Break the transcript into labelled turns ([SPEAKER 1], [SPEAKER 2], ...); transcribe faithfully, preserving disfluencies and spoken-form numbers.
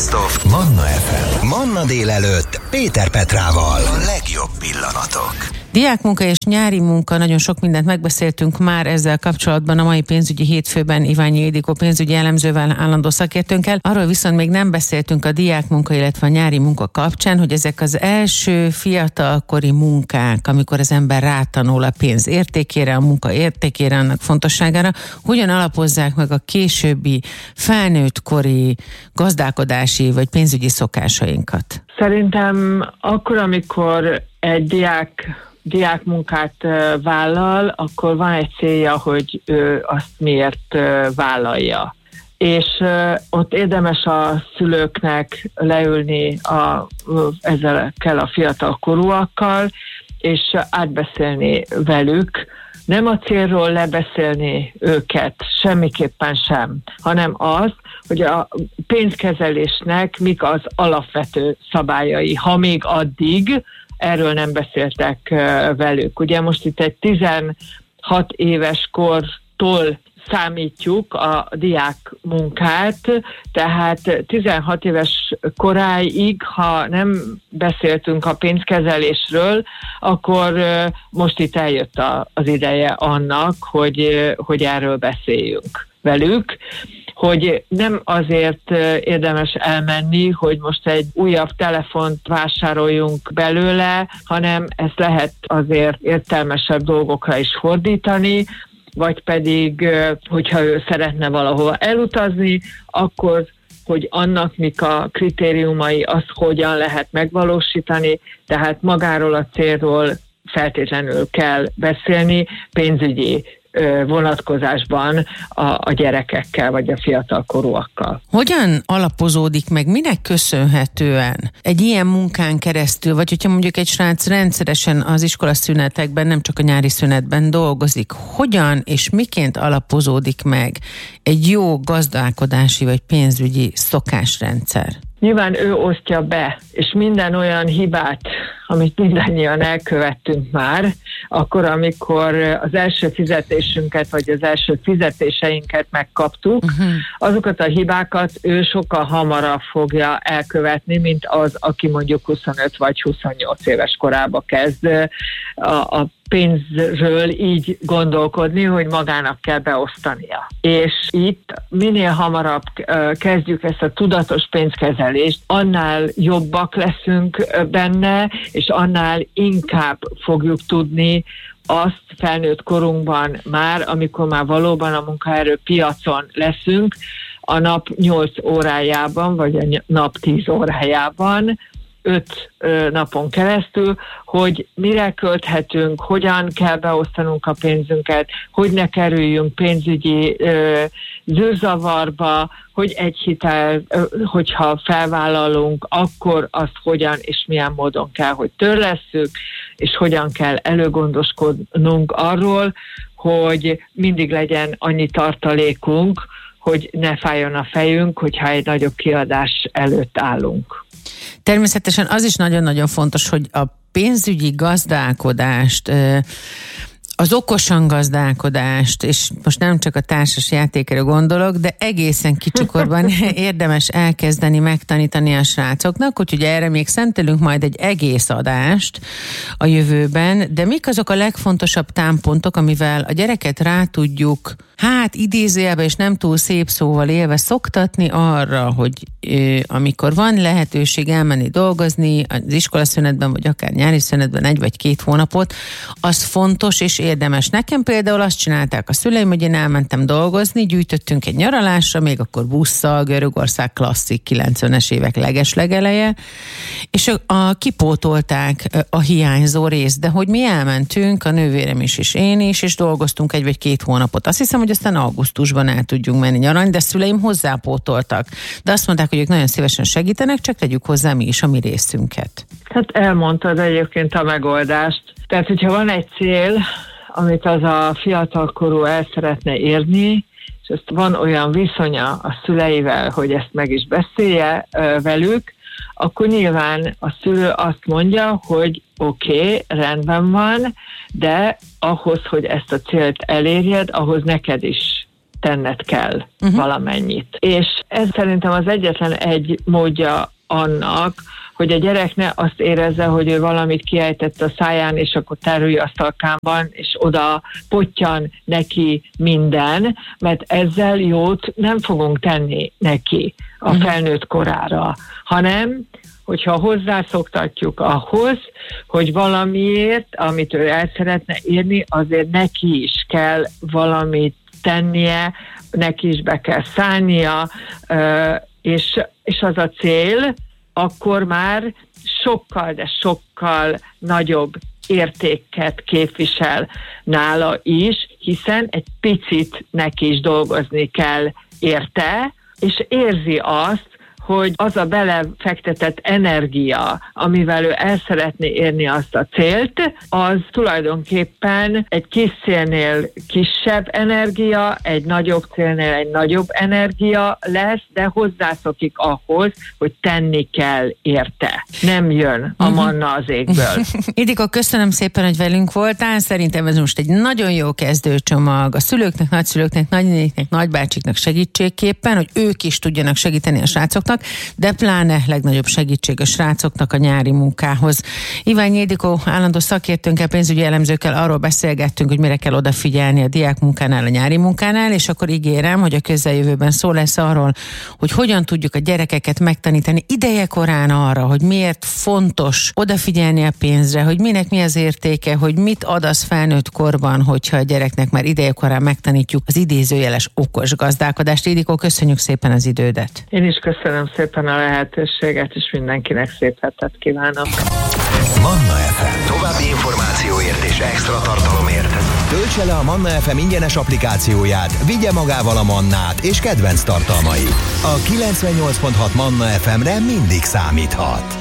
[SPEAKER 1] Best of Manna ef em. Manna délelőtt Péter Petrával. A legjobb pillanatok.
[SPEAKER 2] Diákmunka és nyári munka, nagyon sok mindent megbeszéltünk már ezzel kapcsolatban a mai pénzügyi hétfőben Iványi Ildikó pénzügyi elemzővel, állandó szakértőnkkel. Arról viszont még nem beszéltünk a diákmunka, illetve a nyári munka kapcsán, hogy ezek az első fiatalkori munkák, amikor az ember rátanul a pénz értékére, a munka értékére, annak fontosságára, hogyan alapozzák meg a későbbi felnőttkori gazdálkodási vagy pénzügyi szokásainkat?
[SPEAKER 3] Szerintem akkor, amikor egy diák diákmunkát vállal, akkor van egy célja, hogy ő azt miért vállalja. És ott érdemes a szülőknek leülni a, ezekkel a fiatal korúakkal, és átbeszélni velük. Nem a célról lebeszélni őket, semmiképpen sem, hanem az, hogy a pénzkezelésnek mik az alapvető szabályai, ha még addig erről nem beszéltek velük. Ugye most itt egy tizenhat éves kortól számítjuk a diák munkát, tehát tizenhat éves koráig, ha nem beszéltünk a pénzkezelésről, akkor most itt eljött az ideje annak, hogy, hogy erről beszéljünk velük, hogy nem azért érdemes elmenni, hogy most egy újabb telefont vásároljunk belőle, hanem ezt lehet azért értelmesebb dolgokra is fordítani, vagy pedig, hogyha ő szeretne valahova elutazni, akkor, hogy annak mik a kritériumai, azt hogyan lehet megvalósítani, tehát magáról a célról feltétlenül kell beszélni pénzügyi vonatkozásban a, a gyerekekkel, vagy a fiatalkorúakkal.
[SPEAKER 2] Hogyan alapozódik meg, minek köszönhetően egy ilyen munkán keresztül, vagy hogyha mondjuk egy srác rendszeresen az iskolaszünetekben, nem csak a nyári szünetben dolgozik, hogyan és miként alapozódik meg egy jó gazdálkodási vagy pénzügyi szokásrendszer?
[SPEAKER 3] Nyilván ő osztja be, és minden olyan hibát, amit mindannyian elkövettünk már, akkor, amikor az első fizetésünket, vagy az első fizetéseinket megkaptuk, uh-huh. azokat a hibákat ő sokkal hamarabb fogja elkövetni, mint az, aki mondjuk huszonöt vagy huszonnyolc éves korába kezd a, a pénzről így gondolkodni, hogy magának kell beosztania. És itt minél hamarabb kezdjük ezt a tudatos pénzkezelést, annál jobbak leszünk benne, és annál inkább fogjuk tudni azt felnőtt korunkban már, amikor már valóban a munkaerőpiacon leszünk, a nap nyolc órájában, vagy a nap tíz órájában, öt ö, napon keresztül, hogy mire költhetünk, hogyan kell beosztanunk a pénzünket, hogy ne kerüljünk pénzügyi ö, zűrzavarba, hogy egy hitel, ö, hogyha felvállalunk, akkor azt hogyan és milyen módon kell, hogy törlesszük, és hogyan kell előgondoskodnunk arról, hogy mindig legyen annyi tartalékunk, hogy ne fájjon a fejünk, hogyha egy nagyobb kiadás előtt állunk.
[SPEAKER 2] Természetesen az is nagyon-nagyon fontos, hogy a pénzügyi gazdálkodást, az okosan gazdálkodást, és most nem csak a társas játékra gondolok, de egészen kicsikorban érdemes elkezdeni megtanítani a srácoknak, úgyhogy erre még szentelünk majd egy egész adást a jövőben, de mik azok a legfontosabb támpontok, amivel a gyereket rá tudjuk, hát idézőjelben és nem túl szép szóval élve szoktatni arra, hogy ö, amikor van lehetőség elmenni dolgozni az iskolaszünetben, vagy akár nyári szünetben egy vagy két hónapot, az fontos és érdemes. Nekem például azt csinálták a szüleim, hogy én elmentem dolgozni, gyűjtöttünk egy nyaralásra, még akkor busszal, Görögország klasszik, kilencvenes évek legeslegeleje, és a, a, kipótolták a hiányzó részt, de hogy mi elmentünk, a nővérem is és én is, és dolgoztunk egy vagy két hónapot. Azt hiszem, hogy aztán augusztusban el tudjunk menni nyaralni, de szüleim hozzápótoltak. De azt mondták, hogy ők nagyon szívesen segítenek, csak tegyük hozzá mi is a mi részünket.
[SPEAKER 3] Hát elmondtad egyébként a megoldást. Tehát, hogyha van egy cél, amit az a fiatalkorú el szeretne érni, és ezt van olyan viszonya a szüleivel, hogy ezt meg is beszélje velük, akkor nyilván a szülő azt mondja, hogy oké, okay, rendben van, de ahhoz, hogy ezt a célt elérjed, ahhoz neked is tenned kell uh-huh. valamennyit. És ez szerintem az egyetlen egy módja annak, hogy a gyerek ne azt érezze, hogy ő valamit kiejtett a száján, és akkor terülőasztalkán van, és oda pottyan neki minden, mert ezzel jót nem fogunk tenni neki a felnőtt korára, hanem hogyha hozzászoktatjuk ahhoz, hogy valamiért, amit ő el szeretne érni, azért neki is kell valamit tennie, neki is be kell szállnia, és, és az a cél, akkor már sokkal, de sokkal nagyobb értéket képvisel nála is, hiszen egy picit neki is dolgozni kell érte, és érzi azt, hogy az a belefektetett energia, amivel ő el szeretné érni azt a célt, az tulajdonképpen egy kis célnél kisebb energia, egy nagyobb célnél egy nagyobb energia lesz, de hozzászokik ahhoz, hogy tenni kell érte. Nem jön a manna az égből.
[SPEAKER 2] Ildikó, köszönöm szépen, hogy velünk voltál. Szerintem ez most egy nagyon jó kezdőcsomag a szülőknek, nagyszülőknek, nagynéniknek, nagybácsiknak segítségképpen, hogy ők is tudjanak segíteni a srácoknak, de pláne legnagyobb segítség a srácoknak a nyári munkához. Iványi Ildikó állandó szakértőnkkel, pénzügyi elemzőkkel arról beszélgettünk, hogy mire kell odafigyelni a diákmunkánál, a nyári munkánál, és akkor ígérem, hogy a közeljövőben szó lesz arról, hogy hogyan tudjuk a gyerekeket megtanítani idejekorán arra, hogy miért fontos odafigyelni a pénzre, hogy minek mi az értéke, hogy mit ad az felnőtt korban, hogyha a gyereknek már idejekorán megtanítjuk az idézőjeles okos gazdálkodást. Ildikó, köszönjük szépen az idődet.
[SPEAKER 3] Én is köszönöm szépen a lehetőséget, és mindenkinek szép hetet kívánok.
[SPEAKER 1] Manna ef em. További információért és extra tartalomért töltse le a Manna ef em ingyenes applikációját, vigye magával a Mannát és kedvenc tartalmait. A kilencvennyolc pont hat Manna ef emre mindig számíthat.